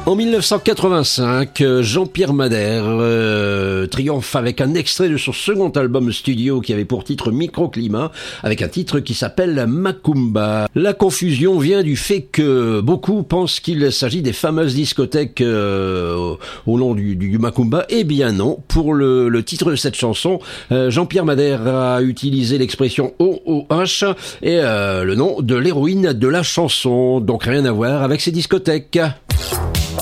En 1985, Jean-Pierre Madère triomphe avec un extrait de son second album studio qui avait pour titre Microclimat, avec un titre qui s'appelle Macumba. La confusion vient du fait que beaucoup pensent qu'il s'agit des fameuses discothèques au nom du Macumba. Eh bien non, pour le titre de cette chanson, Jean-Pierre Madère a utilisé l'expression OOH et le nom de l'héroïne de la chanson, donc rien à voir avec ces discothèques.